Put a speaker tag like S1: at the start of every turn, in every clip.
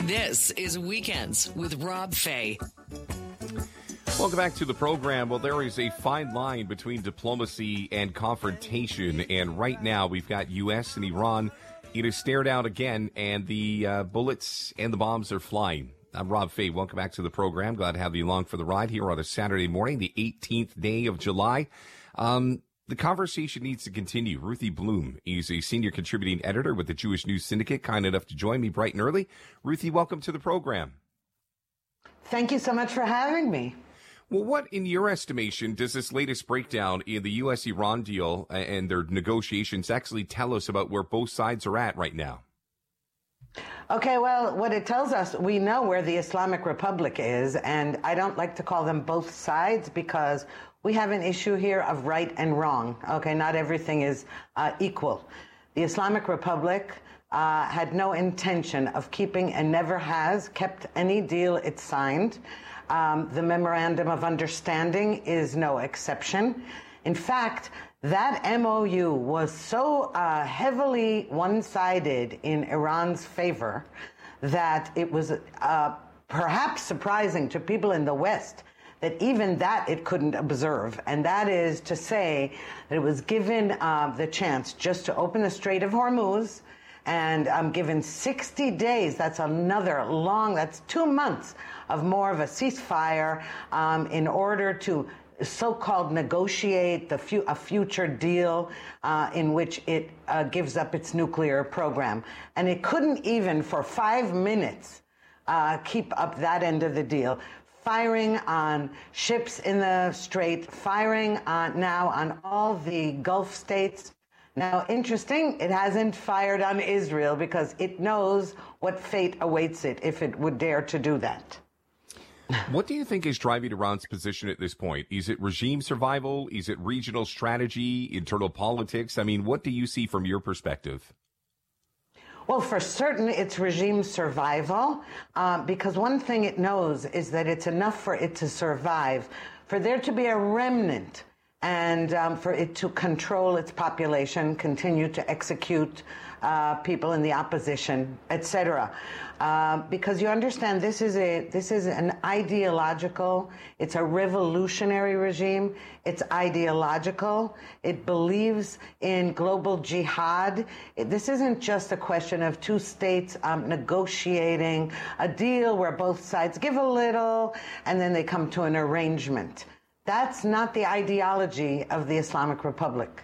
S1: This is Weekends with Rob Fay.
S2: Welcome back to the program. Well, there is a fine line between diplomacy and confrontation, and right now we've got U.S. and Iran. It is stared out again, and the bullets and the bombs are flying. I'm Rob Fay. Welcome back to the program. Glad to have you along for the ride here on a Saturday morning, the 18th day of July. The conversation needs to continue. Ruthie Bloom is a senior contributing editor with the Jewish News Syndicate, kind enough to join me bright and early. Ruthie, welcome to the program.
S3: Thank you so much for having me.
S2: Well, what, in your estimation, does this latest breakdown in the U.S.-Iran deal and their negotiations actually tell us about where both sides are at right now?
S3: Okay, well, what it tells us, we know where the Islamic Republic is, and I don't like to call them both sides because we have an issue here of right and wrong. Okay, not everything is equal. The Islamic Republic had no intention of keeping and never has kept any deal it signed. The Memorandum of Understanding is no exception. In fact, that MOU was so heavily one-sided in Iran's favor that it was perhaps surprising to people in the West that even that it couldn't observe. And that is to say that it was given the chance just to open the Strait of Hormuz, and given 60 days, that's another long, that's 2 months of more of a ceasefire in order to so-called negotiate a future deal in which it gives up its nuclear program. And it couldn't even for 5 minutes keep up that end of the deal. Firing on ships in the Strait, firing now on all the Gulf states. Now, interesting, it hasn't fired on Israel because it knows what fate awaits it if it would dare to do that.
S2: What do you think is driving Iran's position at this point? Is it regime survival? Is it regional strategy, internal politics? I mean, what do you see from your perspective?
S3: Well, for certain, it's regime survival, because one thing it knows is that it's enough for it to survive, for there to be a remnant, and for it to control its population, continue to execute people in the opposition, etc. Because you understand, this is an ideological, it's a revolutionary regime. It's ideological. It believes in global jihad. This isn't just a question of two states negotiating a deal where both sides give a little and then they come to an arrangement. That's not the ideology of the Islamic Republic.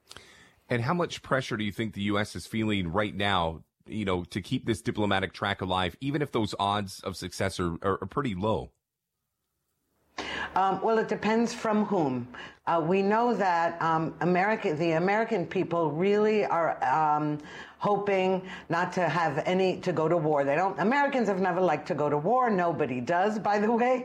S2: And how much pressure do you think the U.S. is feeling right now, to keep this diplomatic track alive, even if those odds of success are pretty low?
S3: Well, it depends from whom. We know that the American people really are hoping not to have to go to war. Americans have never liked to go to war. Nobody does, by the way.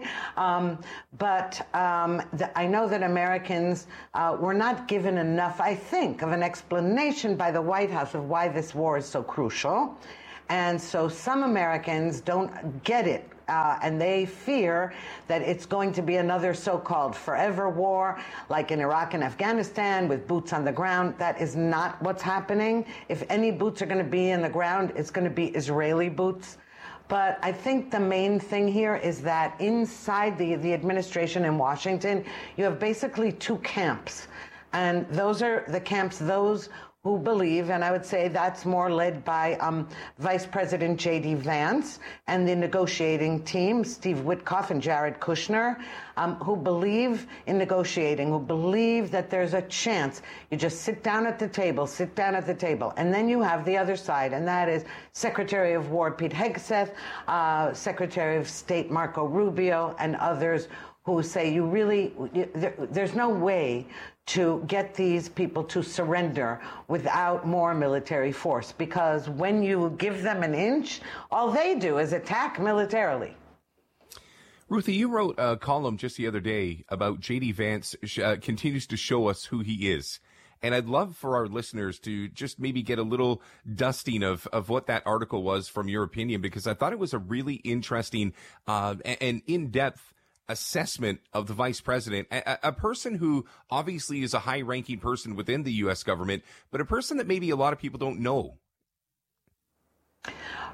S3: But I know that Americans were not given enough, I think, of an explanation by the White House of why this war is so crucial. And so some Americans don't get it. And they fear that it's going to be another so-called forever war, like in Iraq and Afghanistan, with boots on the ground. That is not what's happening. If any boots are going to be in the ground, it's going to be Israeli boots. But I think the main thing here is that inside the administration in Washington, you have basically two camps. And those are the camps, those who believe, and I would say that's more led by Vice President J.D. Vance and the negotiating team, Steve Witkoff and Jared Kushner, who believe in negotiating, who believe that there's a chance. You just sit down at the table. And then you have the other side, and that is Secretary of War Pete Hegseth, Secretary of State Marco Rubio, and others who say there's no way to get these people to surrender without more military force, because when you give them an inch, all they do is attack militarily.
S2: Ruthie, you wrote a column just the other day about J.D. Vance continues to show us who he is. And I'd love for our listeners to just maybe get a little dusting of what that article was from your opinion, because I thought it was a really interesting and in-depth assessment of the vice president, a person who obviously is a high-ranking person within the U.S. government, but a person that maybe a lot of people don't know.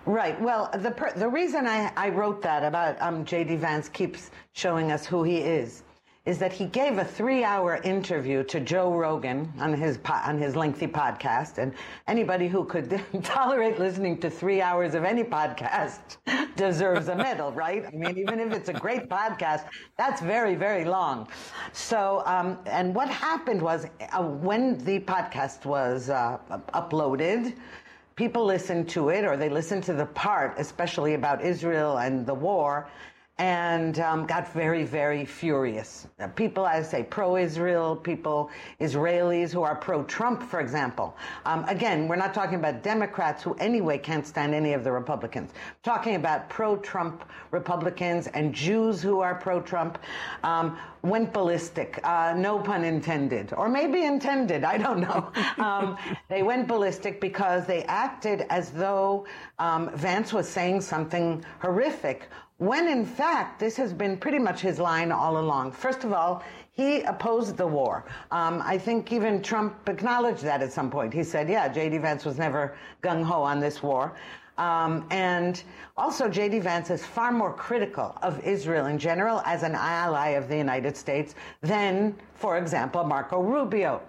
S3: Right. Well, the reason I wrote that about J.D. Vance keeps showing us who he is that he gave a 3-hour interview to Joe Rogan on his lengthy podcast, and anybody who could tolerate listening to 3 hours of any podcast deserves a medal, right? I mean, even if it's a great podcast, that's very, very long. So, and what happened was when the podcast was uploaded, people listened to it, or they listened to the part, especially about Israel and the war, and got very, very furious. People, I say, pro-Israel, people, Israelis who are pro-Trump, for example. Again, we're not talking about Democrats who anyway can't stand any of the Republicans. We're talking about pro-Trump Republicans and Jews who are pro-Trump went ballistic, no pun intended, or maybe intended, I don't know. They went ballistic because they acted as though Vance was saying something horrific, when in fact, this has been pretty much his line all along. First of all, he opposed the war. I think even Trump acknowledged that at some point. He said, yeah, J.D. Vance was never gung-ho on this war. And also, J.D. Vance is far more critical of Israel in general as an ally of the United States than, for example, Marco Rubio.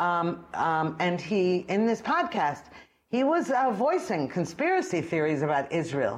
S3: And he, in this podcast, he was voicing conspiracy theories about Israel.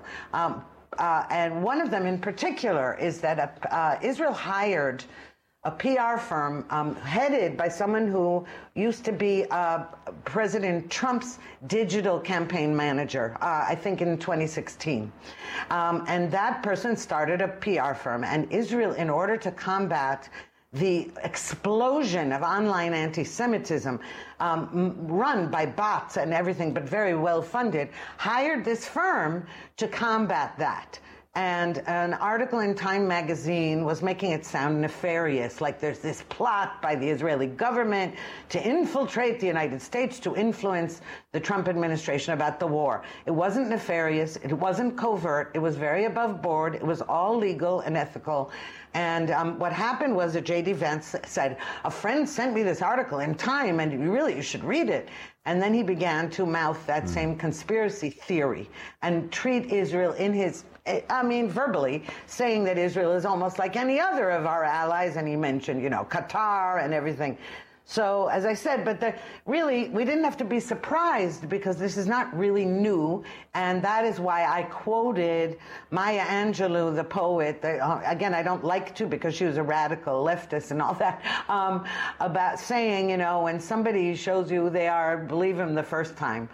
S3: And one of them in particular is that Israel hired a PR firm headed by someone who used to be President Trump's digital campaign manager, I think in 2016. And that person started a PR firm. And Israel, in order to combat the explosion of online anti-Semitism run by bots and everything, but very well funded, hired this firm to combat that. And an article in Time magazine was making it sound nefarious, like there's this plot by the Israeli government to infiltrate the United States, to influence the Trump administration about the war. It wasn't nefarious, it wasn't covert, it was very above board, it was all legal and ethical. And what happened was that J.D. Vance said, a friend sent me this article in Time, and you should read it. And then he began to mouth that same conspiracy theory and treat Israel in his, verbally, saying that Israel is almost like any other of our allies. And he mentioned, Qatar and everything. So, as I said, but really, we didn't have to be surprised because this is not really new. And that is why I quoted Maya Angelou, the poet. Again, I don't like to because she was a radical leftist and all that, about saying, when somebody shows you who they are, believe them the first time.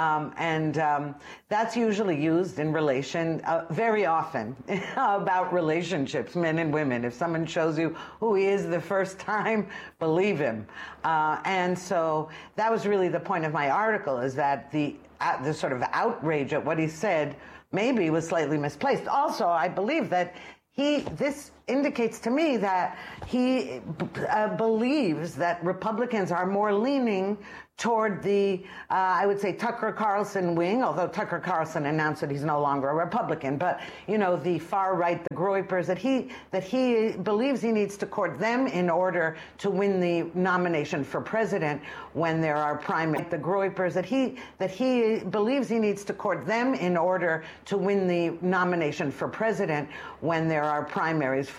S3: That's usually used in relation very often about relationships, men and women. If someone shows you who he is the first time, believe him. And so that was really the point of my article, is that the sort of outrage at what he said maybe was slightly misplaced. Also, I believe that this indicates to me that he believes that Republicans are more leaning toward the, I would say, Tucker Carlson wing, although Tucker Carlson announced that he's no longer a Republican, but, the far right, the Groypers, that he believes he needs to court them in order to win the nomination for president when there are primaries. The Groypers, that he believes he needs to court them in order to win the nomination for president when there are primaries